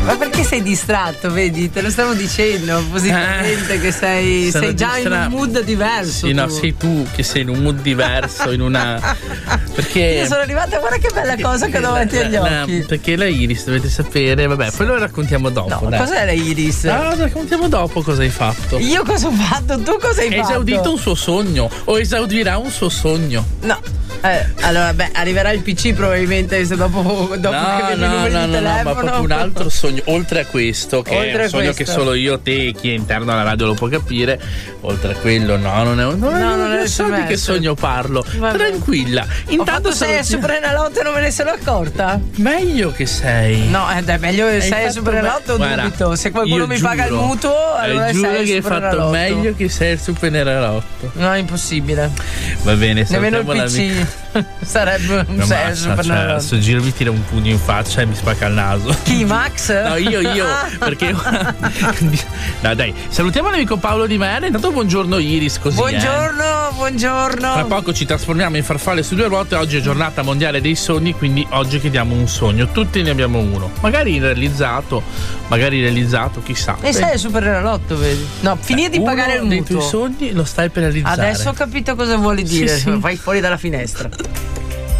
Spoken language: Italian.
Ma perché sei distratto, vedi? Te lo stavo dicendo positivamente che sei già in un mood diverso. Sì, no, sei tu che sei in un mood diverso, in una. Perché. Io sono arrivata, guarda che bella cosa che ho davanti agli occhi. Perché la Iris, dovete sapere, vabbè, poi lo raccontiamo dopo. No, dai. Cos'è la Iris? No, raccontiamo dopo cosa hai fatto. Io cosa ho fatto? Tu cosa hai fatto? Hai esaudito un suo sogno o esaudirà un suo sogno. No. Allora, arriverà il PC probabilmente se dopo che vedi il numero di telefono. No, ma proprio un altro sogno, oltre a questo, che è un sogno che solo io, te e chi è interno alla radio lo può capire. Oltre a quello, non so di che sogno parlo. Vabbè. Tranquilla. Intanto sei a Superenalotto e non me ne sono accorta? Meglio che sei. No, dai, meglio che sei a Superenalotto, dubito. Se qualcuno mi paga il mutuo, allora giuro sei che hai fatto meglio che sei al Superenalotto. No, è impossibile. Va bene, nemmeno il PC. Sarebbe un senso per cioè, sto giro mi tira un pugno in faccia e mi spacca il naso. Chi, Max? No, io perché no, dai, salutiamo l'amico Paolo Di Mera. Intanto buongiorno Iris, così buongiorno. Tra poco ci trasformiamo in farfalle su due ruote. Oggi è giornata mondiale dei sogni, quindi oggi chiediamo un sogno. Tutti ne abbiamo uno, magari realizzato, chissà. E sei super Superenalotto, vedi? No, finì di pagare il mutuo. Uno dei tuoi sogni lo stai per realizzare. Adesso ho capito cosa vuoi dire. Sì. Vai fuori dalla finestra.